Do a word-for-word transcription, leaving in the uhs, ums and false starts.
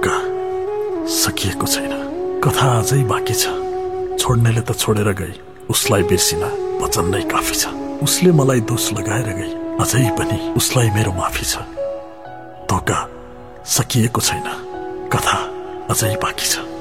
धोका सकिएको छैन, कथा अझै बाँकी छ। छोड्नेले त छोडेर गई, उसलाई बिर्सिन वचन नै काफी छ। उसले मलाई दोष लगाएर गई, अझै पनि उसलाई मेरो माफी छ। धोका सकिएको छैन, कथा अझै बाँकी छ।